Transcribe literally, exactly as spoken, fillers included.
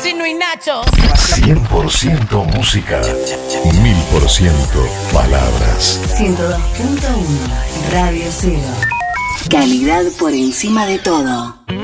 Chino y Nacho. cien por ciento música, mil por ciento palabras. ciento dos punto uno Radio Cero. Calidad por encima de todo.